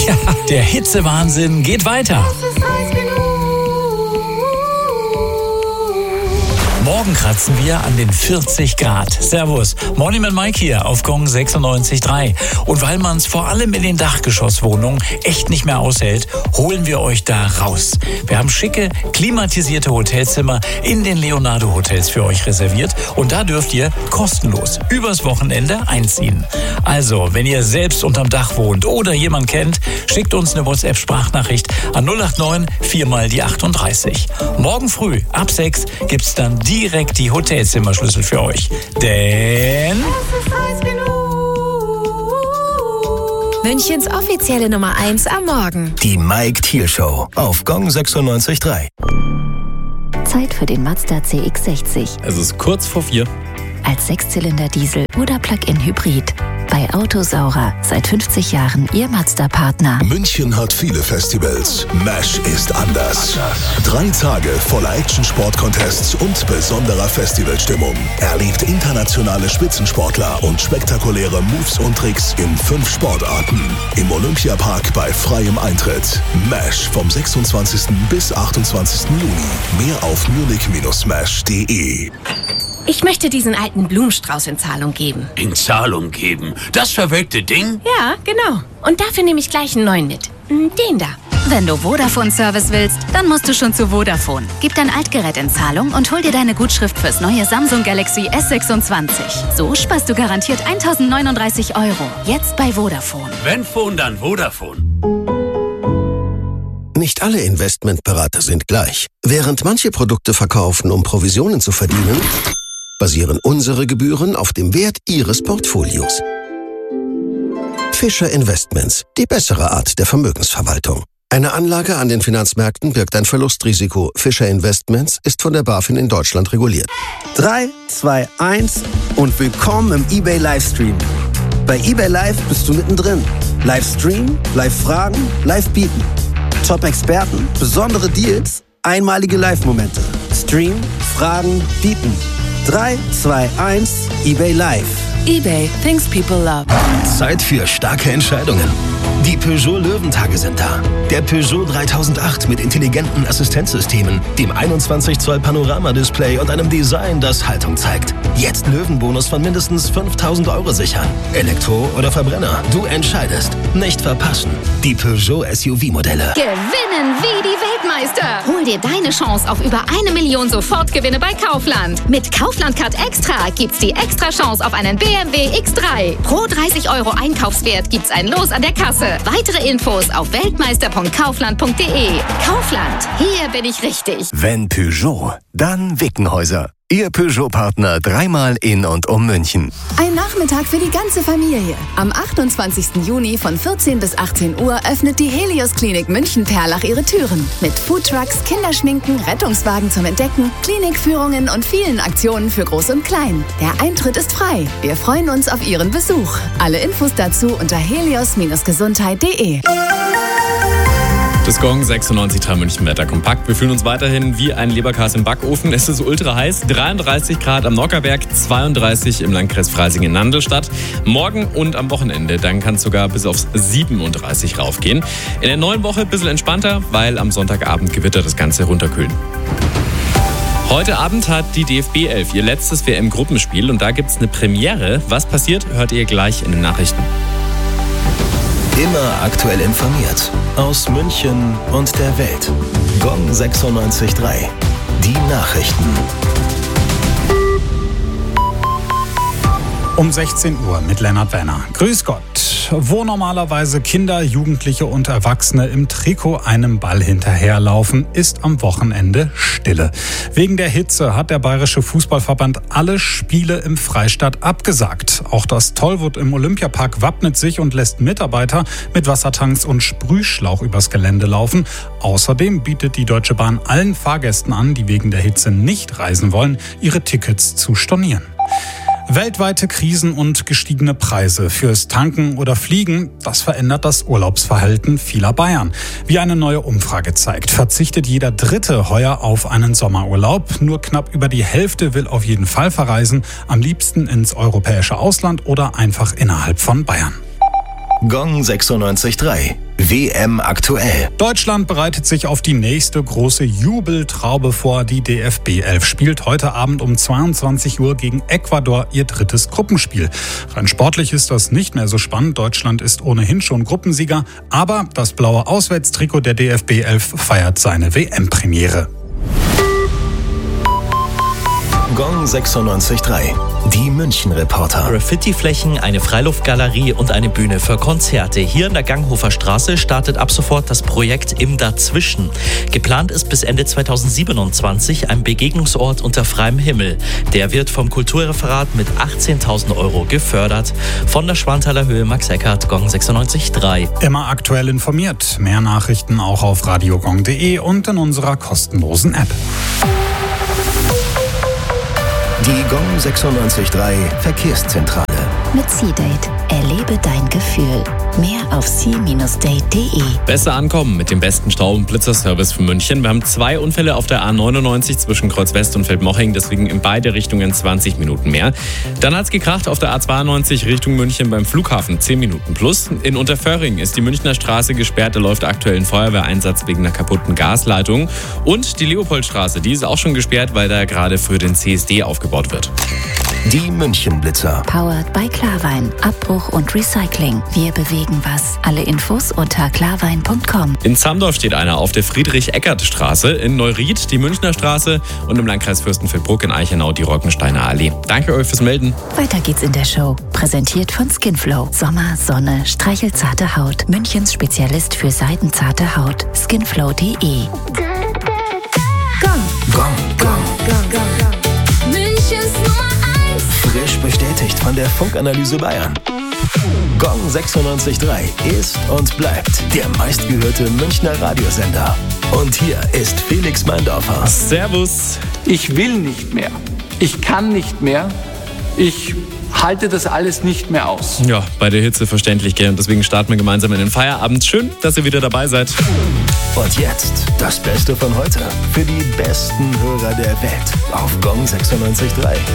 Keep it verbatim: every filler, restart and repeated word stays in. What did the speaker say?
Ja, der Hitzewahnsinn geht weiter. Morgen kratzen wir an den vierzig Grad. Servus, Morning mit Mike hier auf Gong sechsundneunzig Komma drei. Und weil man es vor allem in den Dachgeschosswohnungen echt nicht mehr aushält, holen wir euch da raus. Wir haben schicke, klimatisierte Hotelzimmer in den Leonardo Hotels für euch reserviert. Und da dürft ihr kostenlos übers Wochenende einziehen. Also, wenn ihr selbst unterm Dach wohnt oder jemand kennt, schickt uns eine WhatsApp-Sprachnachricht an null acht neun vier mal die achtunddreißig. Morgen früh ab sechs gibt's dann direkt die Hotelzimmerschlüssel für euch. Denn Münchens offizielle Nummer eins am Morgen. Die Mike Thiel Show auf Gong sechsundneunzig Komma drei. Zeit für den Mazda C X sechzig. Es ist kurz vor vier. Als Sechszylinder-Diesel oder Plug-in-Hybrid. Bei Autosaurer seit fünfzig Jahren Ihr Mazda-Partner. München hat viele Festivals. Mesh ist anders. Drei Tage voller Action-Sport-Contests und besonderer Festivalstimmung. Erlebt internationale Spitzensportler und spektakuläre Moves und Tricks in fünf Sportarten. Im Olympiapark bei freiem Eintritt. Mesh vom sechsundzwanzigsten bis achtundzwanzigsten Juni. Mehr auf munich Bindestrich mesh punkt de. Ich möchte diesen alten Blumenstrauß in Zahlung geben. In Zahlung geben? Das verwelkte Ding? Ja, genau. Und dafür nehme ich gleich einen neuen mit. Den da. Wenn du Vodafone-Service willst, dann musst du schon zu Vodafone. Gib dein Altgerät in Zahlung und hol dir deine Gutschrift fürs neue Samsung Galaxy S sechsundzwanzig. So sparst du garantiert eintausendneununddreißig Euro. Jetzt bei Vodafone. Wenn Phone, dann Vodafone. Nicht alle Investmentberater sind gleich. Während manche Produkte verkaufen, um Provisionen zu verdienen, basieren unsere Gebühren auf dem Wert Ihres Portfolios. Fischer Investments, die bessere Art der Vermögensverwaltung. Eine Anlage an den Finanzmärkten birgt ein Verlustrisiko. Fischer Investments ist von der BaFin in Deutschland reguliert. drei, zwei, eins und willkommen im eBay Livestream. Bei eBay Live bist du mittendrin. Livestream, Live-Fragen, Live-Bieten. Top-Experten, besondere Deals, einmalige Live-Momente. Stream, Fragen, Bieten. drei, zwei, eins, eBay Live. eBay, things people love. Zeit für starke Entscheidungen. Die Peugeot Löwentage sind da. Der Peugeot dreitausendacht mit intelligenten Assistenzsystemen, dem einundzwanzig Zoll Panorama-Display und einem Design, das Haltung zeigt. Jetzt Löwenbonus von mindestens fünftausend Euro sichern. Elektro oder Verbrenner, du entscheidest. Nicht verpassen. Die Peugeot S U V-Modelle. Gewinnen wie die Weltmeister. Hol dir deine Chance auf über eine Million Sofortgewinne bei Kaufland. Mit Kaufland Card Extra gibt's die extra Chance auf einen B M W X drei. Pro dreißig Euro Einkaufswert gibt's ein Los an der Kasse. Weitere Infos auf weltmeister punkt kaufland punkt de. Kaufland, hier bin ich richtig. Wenn Peugeot, dann Wickenhäuser. Ihr Peugeot-Partner dreimal in und um München. Ein Nachmittag für die ganze Familie. Am achtundzwanzigsten Juni von vierzehn bis achtzehn Uhr öffnet die Helios Klinik München-Perlach ihre Türen. Mit Foodtrucks, Kinderschminken, Rettungswagen zum Entdecken, Klinikführungen und vielen Aktionen für Groß und Klein. Der Eintritt ist frei. Wir freuen uns auf Ihren Besuch. Alle Infos dazu unter helios Gesundheit punkt de. Das Gong sechsundneunzig Komma drei München Wetter kompakt. Wir fühlen uns weiterhin wie ein Leberkas im Backofen. Es ist ultra heiß. dreiunddreißig Grad am Nockherberg, zweiunddreißig im Landkreis Freising-Nandelstadt. Morgen und am Wochenende, dann kann es sogar bis auf siebenunddreißig raufgehen. In der neuen Woche ein bisschen entspannter, weil am Sonntagabend Gewitter das Ganze runterkühlen. Heute Abend hat die D F B elf ihr letztes W M-Gruppenspiel und da gibt es eine Premiere. Was passiert, hört ihr gleich in den Nachrichten. Immer aktuell informiert. Aus München und der Welt. Gong sechsundneunzig Komma drei. Die Nachrichten. Um sechzehn Uhr mit Lennart Wenner. Grüß Gott. Wo normalerweise Kinder, Jugendliche und Erwachsene im Trikot einem Ball hinterherlaufen, ist am Wochenende Stille. Wegen der Hitze hat der Bayerische Fußballverband alle Spiele im Freistaat abgesagt. Auch das Tollwood im Olympiapark wappnet sich und lässt Mitarbeiter mit Wassertanks und Sprühschlauch übers Gelände laufen. Außerdem bietet die Deutsche Bahn allen Fahrgästen an, die wegen der Hitze nicht reisen wollen, ihre Tickets zu stornieren. Weltweite Krisen und gestiegene Preise fürs Tanken oder Fliegen, das verändert das Urlaubsverhalten vieler Bayern. Wie eine neue Umfrage zeigt, verzichtet jeder Dritte heuer auf einen Sommerurlaub. Nur knapp über die Hälfte will auf jeden Fall verreisen, am liebsten ins europäische Ausland oder einfach innerhalb von Bayern. Gong sechsundneunzig Komma drei. W M aktuell. Deutschland bereitet sich auf die nächste große Jubeltraube vor. Die D F B elf spielt heute Abend um zweiundzwanzig Uhr gegen Ecuador ihr drittes Gruppenspiel. Rein sportlich ist das nicht mehr so spannend. Deutschland ist ohnehin schon Gruppensieger. Aber das blaue Auswärtstrikot der D F B elf feiert seine W M-Premiere. Gong sechsundneunzig Komma drei. Die München-Reporter. Graffiti-Flächen, eine Freiluftgalerie und eine Bühne für Konzerte. Hier in der Ganghofer Straße startet ab sofort das Projekt Im Dazwischen. Geplant ist bis Ende zweitausendsiebenundzwanzig ein Begegnungsort unter freiem Himmel. Der wird vom Kulturreferat mit achtzehntausend Euro gefördert. Von der Schwanthaler Höhe, Max Eckert, Gong sechsundneunzig Komma drei. Immer aktuell informiert. Mehr Nachrichten auch auf radiogong punkt de und in unserer kostenlosen App. Die Gong sechsundneunzig Komma drei Verkehrszentrale. Mit C-Date. Erlebe dein Gefühl. Mehr auf c Bindestrich date punkt de. Besser ankommen mit dem besten Stau- und Blitzerservice für München. Wir haben zwei Unfälle auf der A neunundneunzig zwischen Kreuz West und Feldmoching, deswegen in beide Richtungen zwanzig Minuten mehr. Dann hat's gekracht auf der A zweiundneunzig Richtung München beim Flughafen, zehn Minuten plus. In Unterföhring ist die Münchner Straße gesperrt, da läuft aktuell ein Feuerwehreinsatz wegen einer kaputten Gasleitung. Und die Leopoldstraße, die ist auch schon gesperrt, weil da gerade für den C S D aufgebaut wird. Die München-Blitzer. Powered by Klarwein. Abbruch und Recycling. Wir bewegen was. Alle Infos unter klarwein punkt com. In Zamdorf steht einer auf der Friedrich-Eckert-Straße, in Neuried die Münchner Straße und im Landkreis Fürstenfeldbruck in Eichenau die Rockensteiner Allee. Danke euch fürs Melden. Weiter geht's in der Show. Präsentiert von Skinflow. Sommer, Sonne, streichelzarte Haut. Münchens Spezialist für seidenzarte Haut. skinflow punkt de. Gong. Gong. Gong. Gong, gong, gong. Münchens Nummer eins. Frisch bestätigt von der Funkanalyse Bayern. Gong sechsundneunzig Komma drei ist und bleibt der meistgehörte Münchner Radiosender. Und hier ist Felix Meindorfer. Servus. Ich will nicht mehr. Ich kann nicht mehr. Ich halte das alles nicht mehr aus. Ja, bei der Hitze verständlich, gell? Und deswegen starten wir gemeinsam in den Feierabend. Schön, dass ihr wieder dabei seid. Und jetzt das Beste von heute für die besten Hörer der Welt auf Gong sechsundneunzig Komma drei.